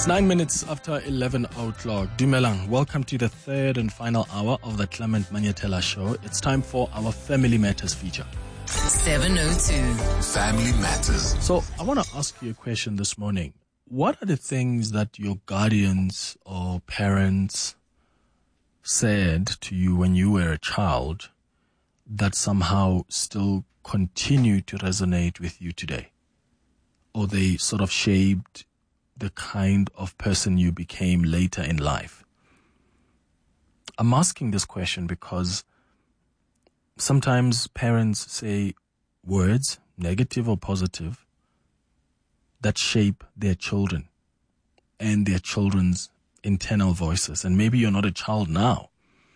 9 minutes after 11 o'clock. Dumelang, welcome to the third and final hour of the Clement Manyetela Show. It's time for our Family Matters feature. 702. Family Matters. So I want to ask you a question this morning. What are the things that your guardians or parents said to you when you were a child that somehow still continue to resonate with you today? Or they sort of shaped the kind of person you became later in life? I'm asking this question because sometimes parents say words, negative or positive, that shape their children and their children's internal voices. And maybe you're not a child now,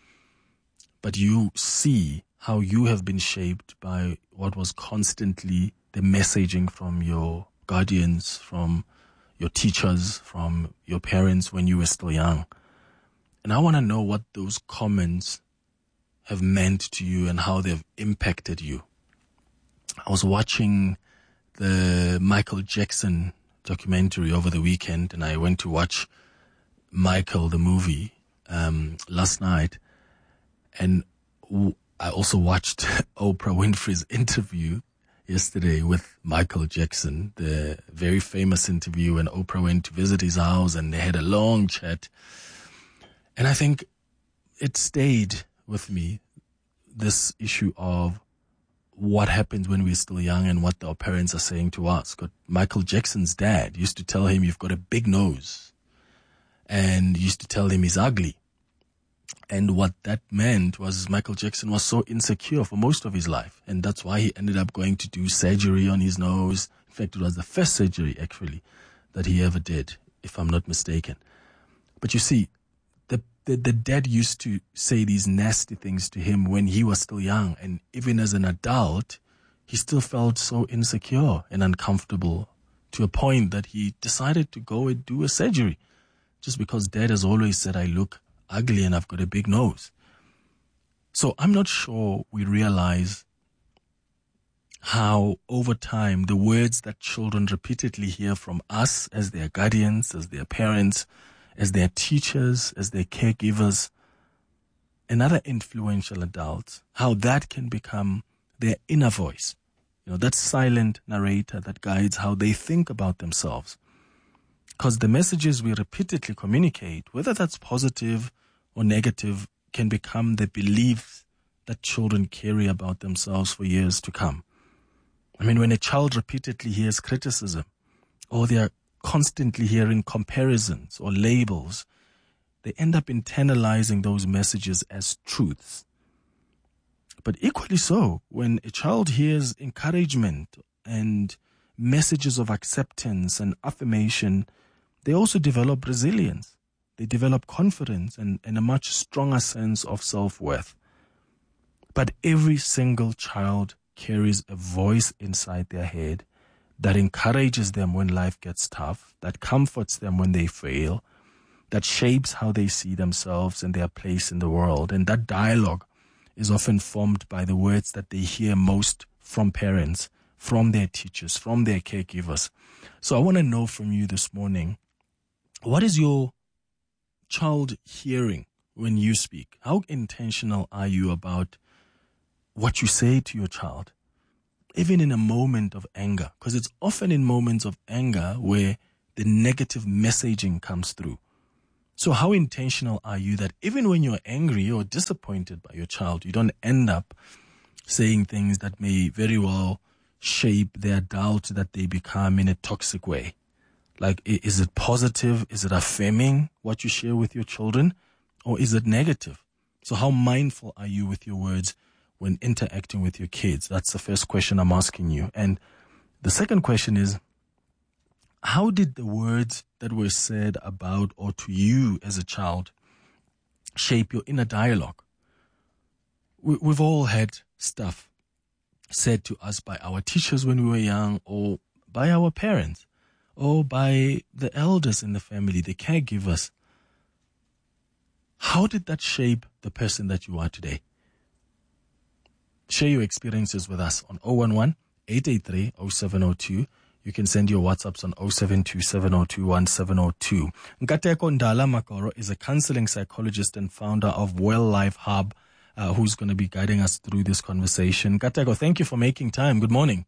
but you see how you have been shaped by what was constantly the messaging from your guardians, from your teachers, from your parents when you were still young. And I want to know what those comments have meant to you and how they've impacted you. I was watching the Michael Jackson documentary over the weekend, and I went to watch Michael, the movie, last night. And I also watched Oprah Winfrey's interview yesterday with Michael Jackson, the very famous interview when Oprah went to visit his house and they had a long chat. And I think it stayed with me, this issue of what happens when we're still young and what our parents are saying to us. Got Michael Jackson's dad used to tell him, you've got a big nose, and used to tell him he's ugly. And what that meant was Michael Jackson was so insecure for most of his life. And that's why he ended up going to do surgery on his nose. In fact, it was the first surgery, actually, that he ever did, if I'm not mistaken. But you see, the dad used to say these nasty things to him when he was still young. And even as an adult, he still felt so insecure and uncomfortable to a point that he decided to go and do a surgery. Just because dad has always said, I look ugly and I've got a big nose. So I'm not sure we realize how over time the words that children repeatedly hear from us as their guardians, as their parents, as their teachers, as their caregivers, and other influential adults, how that can become their inner voice. You know, that silent narrator that guides how they think about themselves. Because the messages we repeatedly communicate, whether that's positive or negative, can become the beliefs that children carry about themselves for years to come. I mean, when a child repeatedly hears criticism, or they're constantly hearing comparisons or labels, they end up internalizing those messages as truths. But equally so, when a child hears encouragement and messages of acceptance and affirmation, they also develop resilience. They develop confidence and a much stronger sense of self-worth. But every single child carries a voice inside their head that encourages them when life gets tough, that comforts them when they fail, that shapes how they see themselves and their place in the world. And that dialogue is often formed by the words that they hear most from parents, from their teachers, from their caregivers. So I want to know from you this morning, what is your child hearing when you speak? How intentional are you about what you say to your child? Even in a moment of anger, because it's often in moments of anger where the negative messaging comes through. So how intentional are you that even when you're angry or disappointed by your child, you don't end up saying things that may very well shape the adult that they become in a toxic way? Like, is it positive? Is it affirming what you share with your children? Or is it negative? So how mindful are you with your words when interacting with your kids? That's the first question I'm asking you. And the second question is, how did the words that were said about or to you as a child shape your inner dialogue? We've all had stuff said to us by our teachers when we were young, or by our parents, or by the elders in the family, the caregivers. How did that shape the person that you are today? Share your experiences with us on 011-883-0702. You can send your WhatsApps on 0727021702. Nkateko Ndala Makoro is a counseling psychologist and founder of Well Life Hub, who's going to be guiding us through this conversation. Nkateko, thank you for making time. Good morning.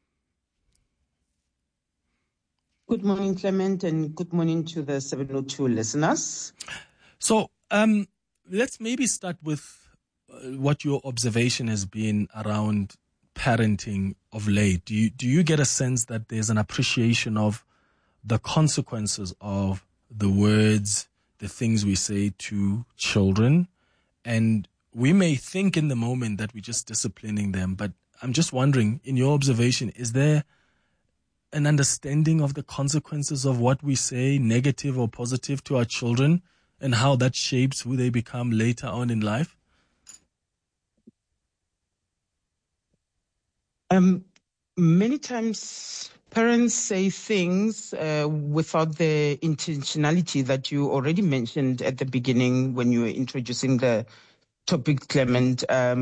Good morning, Clement, and good morning to the 702 listeners. So let's maybe start with what your observation has been around parenting of late. Do you get a sense that there's an appreciation of the consequences of the words, the things we say to children? And we may think in the moment that we're just disciplining them, but I'm just wondering, in your observation, is there an understanding of the consequences of what we say, negative or positive, to our children, and how that shapes who they become later on in life? Many times parents say things without the intentionality that you already mentioned at the beginning when you were introducing the topic, Clement.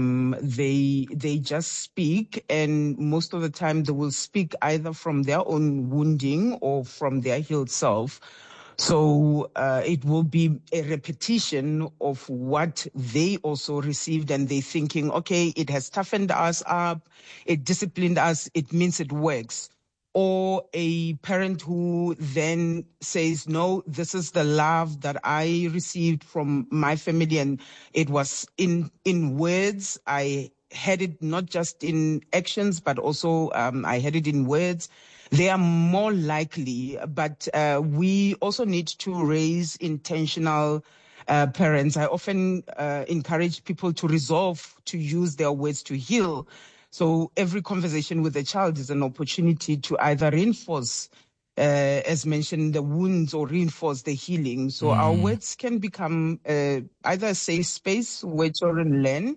They just speak, and most of the time they will speak either from their own wounding or from their healed self. So it will be a repetition of what they also received, and they thinking, okay, it has toughened us up, it disciplined us, it means it works. Or a parent who then says, no, this is the love that I received from my family, and it was in words. I had it not just in actions, but also I had it in words. They are more likely, but we also need to raise intentional parents. I often encourage people to resolve to use their words to heal. So every conversation with a child is an opportunity to either reinforce, as mentioned, the wounds or reinforce the healing. So our words can become either a safe space where children learn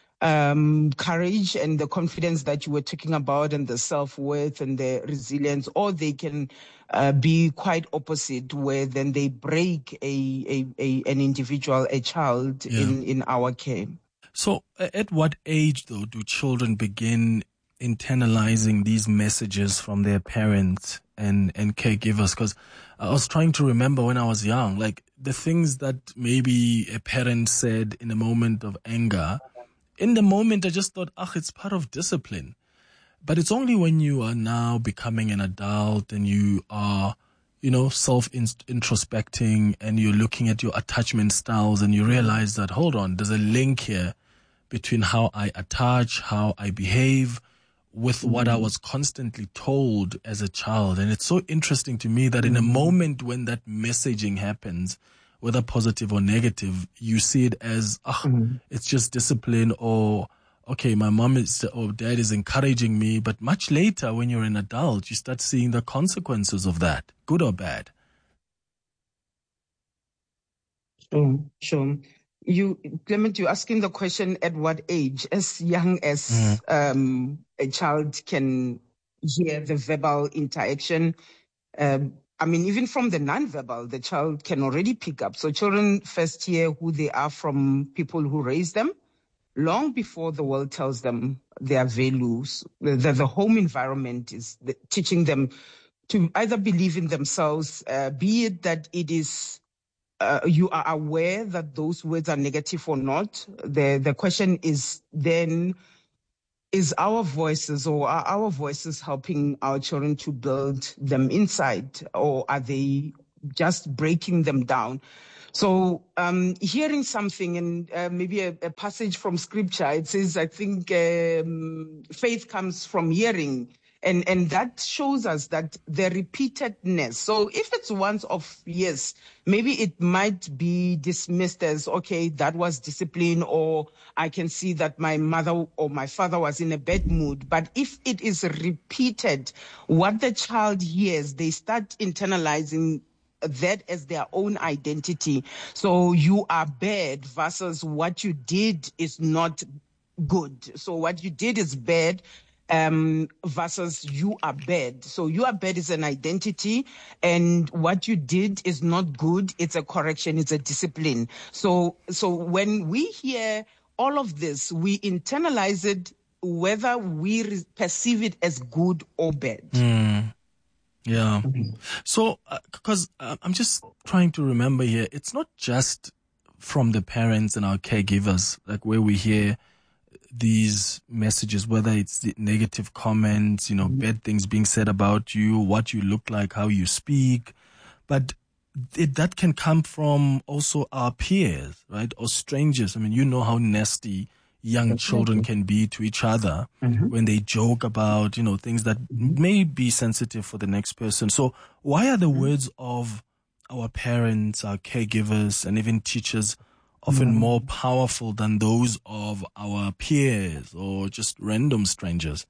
courage and the confidence that you were talking about, and the self-worth and the resilience, or they can be quite opposite, where then they break an individual, a child in our care. So at what age, though, do children begin internalizing these messages from their parents and caregivers? Because I was trying to remember when I was young, like the things that maybe a parent said in a moment of anger. In the moment, I just thought, it's part of discipline. But it's only when you are now becoming an adult and you are, self-introspecting and you're looking at your attachment styles and you realize that, hold on, there's a link here between how I attach, how I behave with what I was constantly told as a child. And it's so interesting to me that in a moment when that messaging happens, whether positive or negative, you see it as, it's just discipline, or, okay, my mom or dad is encouraging me. But much later, when you're an adult, you start seeing the consequences of that, good or bad. Sure. Clement, you're asking the question at what age? As young as a child can hear the verbal interaction. Even from the non-verbal, the child can already pick up. So children first hear who they are from people who raise them, long before the world tells them their values. The home environment is teaching them to either believe in themselves, be it that it is you are aware that those words are negative or not. The question is then, is our voices, or are our voices helping our children to build them inside, or are they just breaking them down? So hearing something, and maybe a passage from scripture, it says, I think faith comes from hearing. And that shows us that the repeatedness. So if it's once off, yes, maybe it might be dismissed as, okay, that was discipline, or I can see that my mother or my father was in a bad mood. But if it is repeated, what the child hears, they start internalizing that as their own identity. So you are bad versus what you did is not good. So what you did is bad. Versus you are bad. So you are bad is an identity, and what you did is not good. It's a correction. It's a discipline. So when we hear all of this, we internalize it, whether we perceive it as good or bad. Yeah. So, because I'm just trying to remember here, it's not just from the parents and our caregivers, like where we hear these messages, whether it's the negative comments, bad things being said about you, what you look like, how you speak, but that can come from also our peers, right? Or strangers. I mean, you know how nasty young children can be to each other when they joke about, things that may be sensitive for the next person. So why are the words of our parents, our caregivers, and even teachers often more powerful than those of our peers or just random strangers?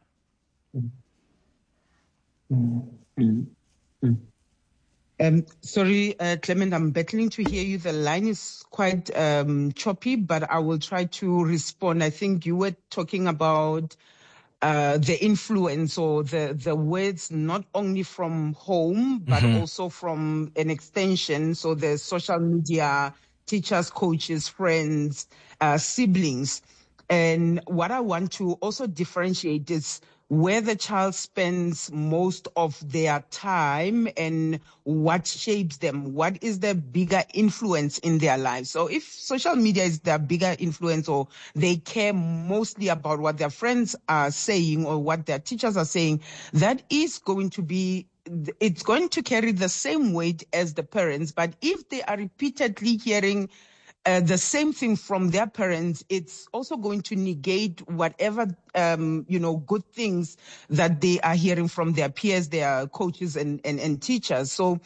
Sorry, Clement, I'm battling to hear you. The line is quite choppy, but I will try to respond. I think you were talking about the influence or the words not only from home, but also from an extension. So the social media, teachers, coaches, friends, siblings. And what I want to also differentiate is where the child spends most of their time and what shapes them. What is the bigger influence in their lives? So if social media is their bigger influence, or they care mostly about what their friends are saying or what their teachers are saying, that is going to be, it's going to carry the same weight as the parents. But if they are repeatedly hearing the same thing from their parents, it's also going to negate whatever, good things that they are hearing from their peers, their coaches and teachers. So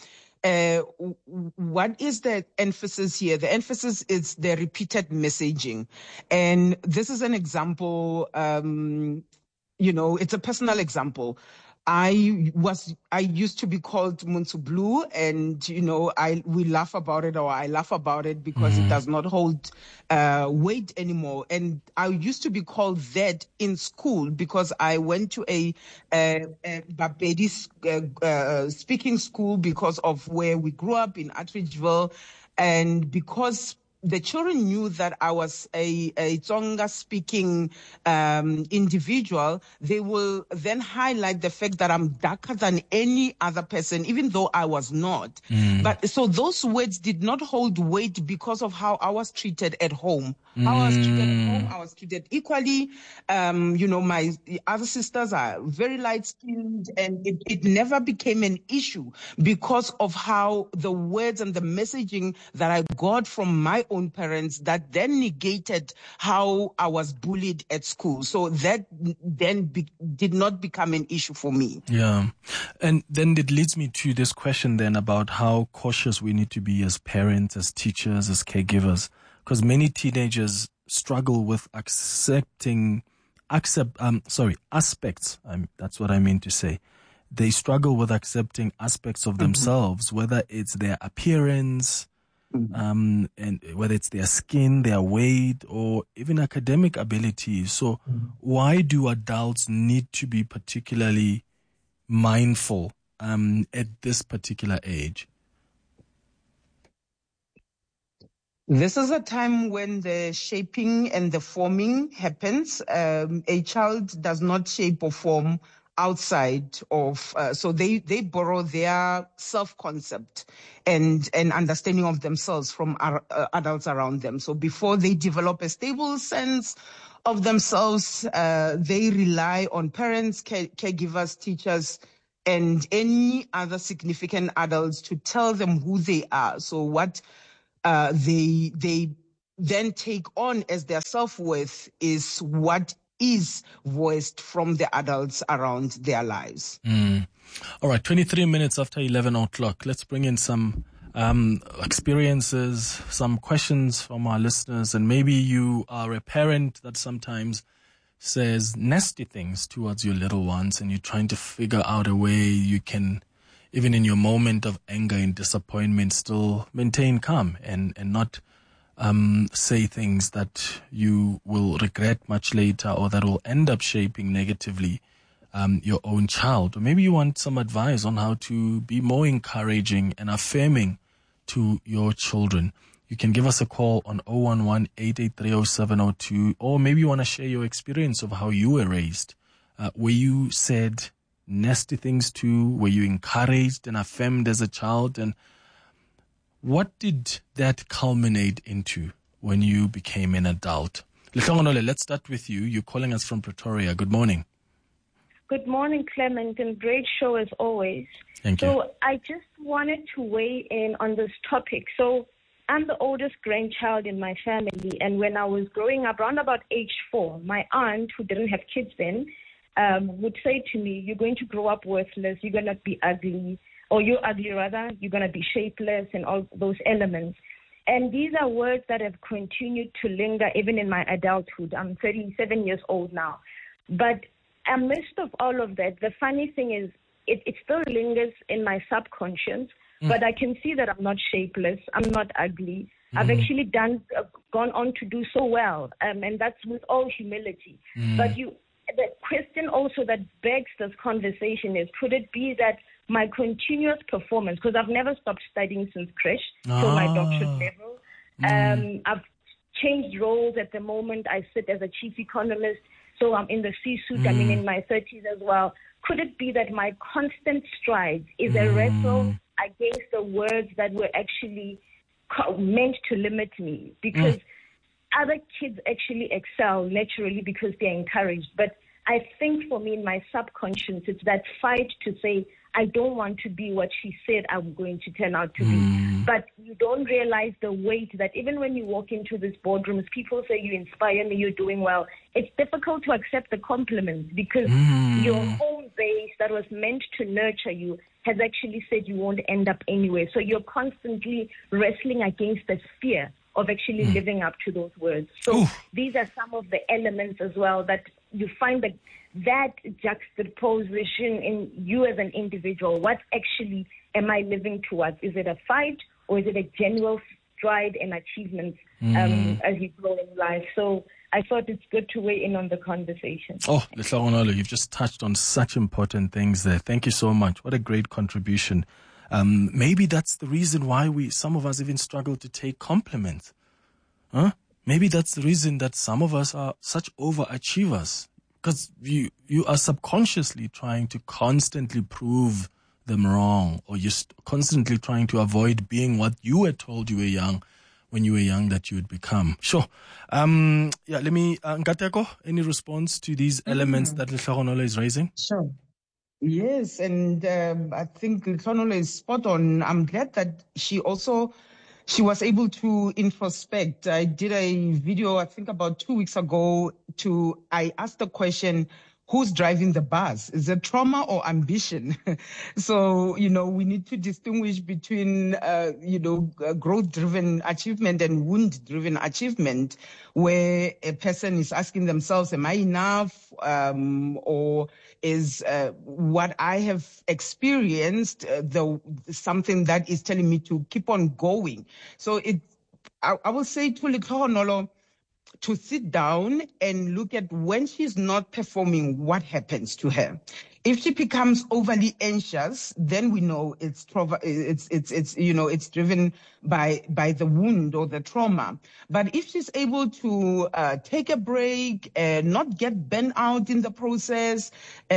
what is the emphasis here? The emphasis is the repeated messaging. And this is an example, it's a personal example. I used to be called Muntu Blue, and we laugh about it, or I laugh about it because it does not hold weight anymore. And I used to be called that in school because I went to a Bapedi speaking school because of where we grew up in Atteridgeville, and because the children knew that I was a Tsonga speaking individual, they will then highlight the fact that I'm darker than any other person, even though I was not. But so those words did not hold weight because of how I was treated at home. How I was treated at home, I was treated equally. My other sisters are very light skinned, and it never became an issue because of how the words and the messaging that I got from my own parents that then negated how I was bullied at school. So that then did not become an issue for me. Yeah. And then it leads me to this question then about how cautious we need to be as parents, as teachers, as caregivers, because many teenagers struggle with aspects. That's what I mean to say. They struggle with accepting aspects of themselves, whether it's their appearance, and whether it's their skin, their weight, or even academic abilities. So why do adults need to be particularly mindful at this particular age? This is a time when the shaping and the forming happens. A child does not shape or form outside of, so they borrow their self-concept and understanding of themselves from adults around them. So before they develop a stable sense of themselves, they rely on parents, caregivers, teachers, and any other significant adults to tell them who they are. So what they then take on as their self-worth is what is voiced from the adults around their lives. All right, 23 minutes after 11 o'clock. Let's bring in some experiences, some questions from our listeners. And maybe you are a parent that sometimes says nasty things towards your little ones, and you're trying to figure out a way you can, even in your moment of anger and disappointment, still maintain calm and not say things that you will regret much later, or that will end up shaping negatively your own child. Or maybe you want some advice on how to be more encouraging and affirming to your children. You can give us a call on 011-883-0702, or maybe you want to share your experience of how you were raised, where you said nasty things too? Were you encouraged and affirmed as a child? And what did that culminate into when you became an adult? Lehlongonole, let's start with you. You're calling us from Pretoria. Good morning. Good morning, Clement, and great show as always. Thank you. So I just wanted to weigh in on this topic. So I'm the oldest grandchild in my family, and when I was growing up, around about age 4, my aunt, who didn't have kids then, would say to me, you're going to grow up worthless, you're going to be ugly, or you're ugly rather, you're going to be shapeless, and all those elements. And these are words that have continued to linger even in my adulthood. I'm 37 years old now. But amidst of all of that, the funny thing is, it still lingers in my subconscious, but I can see that I'm not shapeless, I'm not ugly. I've actually gone on to do so well, and that's with all humility. But the question also that begs this conversation is, could it be that my continuous performance, because I've never stopped studying since creche till my doctorate level. I've changed roles at the moment. I sit as a chief economist, so I'm in the C-suite. I'm in my 30s as well. Could it be that my constant strides is a wrestle against the words that were actually meant to limit me? Because other kids actually excel naturally because they're encouraged. But I think for me, in my subconscious, it's that fight to say, I don't want to be what she said I'm going to turn out to be. But you don't realize the weight that even when you walk into these boardrooms, people say you inspire me, you're doing well. It's difficult to accept the compliments because your home base that was meant to nurture you has actually said you won't end up anywhere. So you're constantly wrestling against the fear of actually living up to those words. So these are some of the elements as well that you find that juxtaposition in you as an individual. What actually am I living towards? Is it a fight or is it a genuine stride and achievement as you grow in life? So I thought it's good to weigh in on the conversation. Oh, Lehlongonole, you've just touched on such important things there. Thank you so much. What a great contribution. Maybe that's the reason why some of us even struggle to take compliments. Maybe that's the reason that some of us are such overachievers, because you are subconsciously trying to constantly prove them wrong, or you're constantly trying to avoid being what you were told when you were young that you would become. Sure. Let me, Nkateko, any response to these elements that Lehlongonole is raising? Sure. Yes, and I think Lehlongonole is spot on. I'm glad that she was able to introspect. I did a video, I think about 2 weeks ago, I asked the question, who's driving the bus? Is it trauma or ambition? So, we need to distinguish between, growth-driven achievement and wound-driven achievement, where a person is asking themselves, am I enough? Or is what I have experienced something that is telling me to keep on going? So I will say to Lehlongonole, to sit down and look at when she's not performing, what happens to her. If she becomes overly anxious, then we know it's driven by the wound or the trauma. But if she's able to take a break, not get burnt out in the process,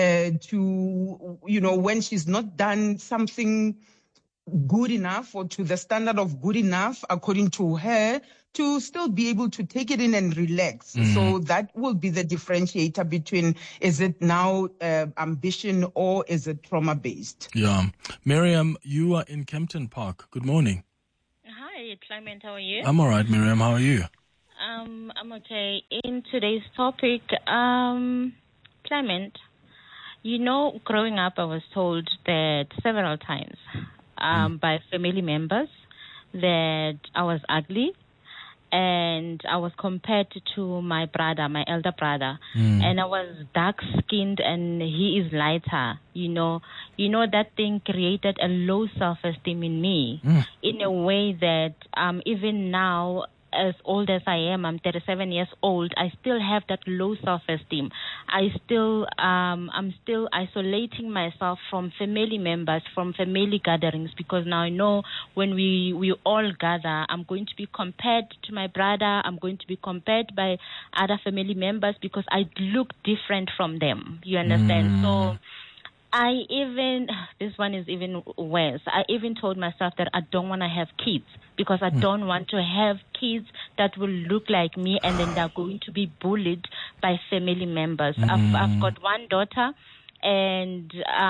when she's not done something good enough or to the standard of good enough, according to her, to still be able to take it in and relax. So that will be the differentiator between, is it now ambition or is it trauma-based? Yeah. Miriam, you are in Kempton Park. Good morning. Hi, Clement. How are you? I'm all right, Miriam. How are you? I'm okay. In today's topic, Clement, growing up, I was told that several times by family members that I was ugly, and I was compared to my brother, my elder brother, and I was dark-skinned and he is lighter. That thing created a low self-esteem in me in a way that even now, as old as I am, I'm 37 years old, I still have that low self-esteem. I'm still isolating myself from family members, from family gatherings, because now I know when we all gather, I'm going to be compared to my brother, I'm going to be compared by other family members because I look different from them. You understand? So This one is even worse. I even told myself that I don't want to have kids because I don't want to have kids that will look like me and then they're going to be bullied by family members. I've got one daughter and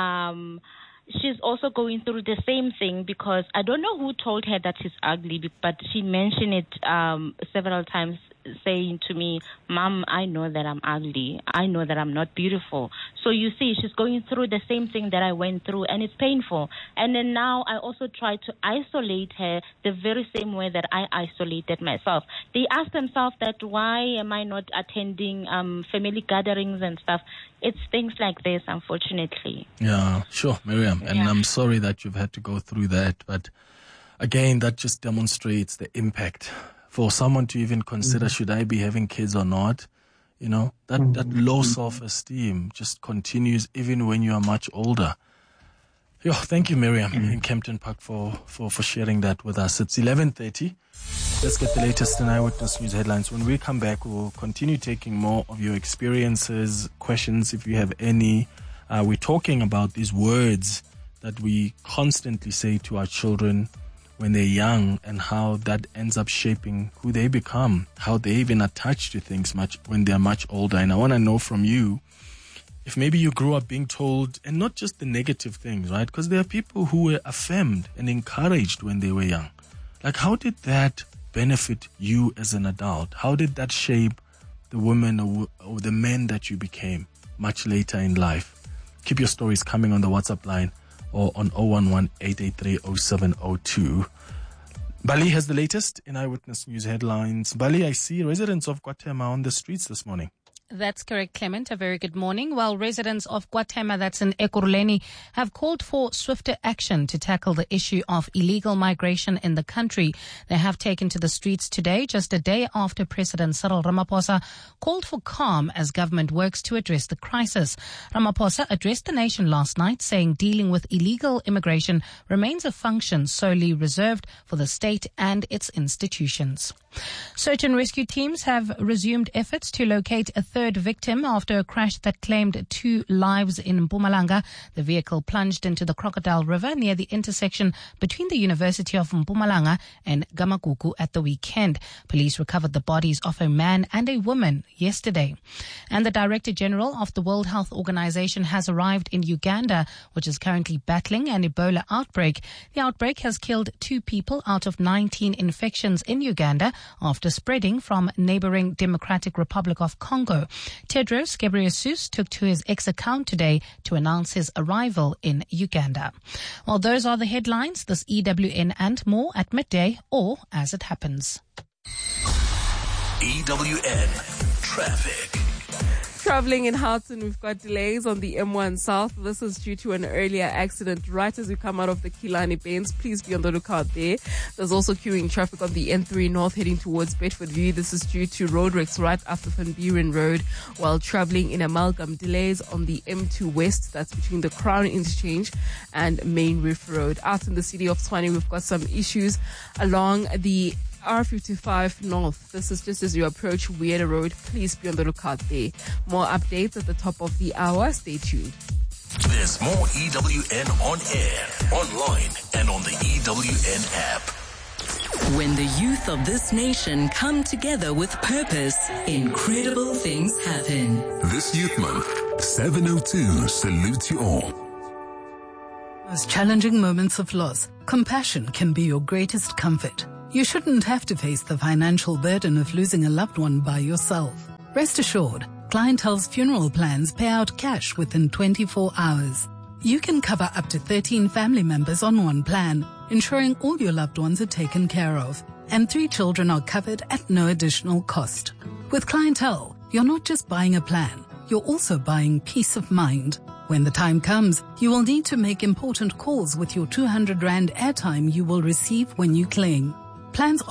she's also going through the same thing because I don't know who told her that she's ugly, but she mentioned it several times, saying to me, Mom, I know that I'm ugly. I know that I'm not beautiful. So you see, she's going through the same thing that I went through, and it's painful. And then now I also try to isolate her the very same way that I isolated myself. They ask themselves that why am I not attending family gatherings and stuff? It's things like this, unfortunately. Yeah, sure, Miriam. And I'm sorry that you've had to go through that. But again, that just demonstrates the impact for someone to even consider, should I be having kids or not? You know, that low self-esteem just continues even when you are much older. Yo, thank you, Miriam, in Kempton Park for sharing that with us. It's 11:30. Let's get the latest in Eyewitness News headlines. When we come back, we'll continue taking more of your experiences, questions, if you have any. We're talking about these words that we constantly say to our children when they're young and how that ends up shaping who they become, how they even attach to things much when they're much older. And I want to know from you if maybe you grew up being told, and not just the negative things, right? Because there are people who were affirmed and encouraged when they were young. Like, how did that benefit you as an adult? How did that shape the woman or the men that you became much later in life? Keep your stories coming on the WhatsApp line or on 011-883-0702. Bali has the latest in Eyewitness News headlines. Bali, I see residents of Guatemala on the streets this morning. That's correct, Clement. A very good morning. Well, residents of Guatemala, that's in Ekurhuleni, have called for swifter action to tackle the issue of illegal migration in the country. They have taken to the streets today, just a day after President Cyril Ramaphosa called for calm as government works to address the crisis. Ramaphosa addressed the nation last night, saying dealing with illegal immigration remains a function solely reserved for the state and its institutions. Search and rescue teams have resumed efforts to locate a third victim after a crash that claimed 2 lives in Mpumalanga. The vehicle plunged into the Crocodile River near the intersection between the University of Mpumalanga and Gamagugu at the weekend. Police recovered the bodies of a man and a woman yesterday. And the Director General of the World Health Organization has arrived in Uganda, which is currently battling an Ebola outbreak. The outbreak has killed 2 people out of 19 infections in Uganda after spreading from neighboring Democratic Republic of Congo. Tedros Ghebreyesus took to his X account today to announce his arrival in Uganda. Well, those are the headlines. This EWN and more at midday or as it happens. EWN Traffic. Traveling in Houghton, we've got delays on the M1 South. This is due to an earlier accident right as we come out of the Kilani Bends. Please be on the lookout there. There's also queuing traffic on the N3 North heading towards Bedford View. This is due to road wrecks right after Van Buren Road while traveling in Amalgam. Delays on the M2 West, that's between the Crown Interchange and Main Reef Road. Out in the city of Tshwane, we've got some issues along the R55 North. This is just as you approach Weirder Road. Please be on the lookout there. More updates at the top of the hour. Stay tuned. There's more EWN on air, online, and on the EWN app. When the youth of this nation come together with purpose, incredible things happen. This Youth Month, 702 salutes you all. Most challenging moments of loss, compassion can be your greatest comfort. You shouldn't have to face the financial burden of losing a loved one by yourself. Rest assured, Clientele's funeral plans pay out cash within 24 hours. You can cover up to 13 family members on one plan, ensuring all your loved ones are taken care of. And 3 children are covered at no additional cost. With Clientele, you're not just buying a plan, you're also buying peace of mind. When the time comes, you will need to make important calls with your 200 Rand airtime you will receive when you claim. Plans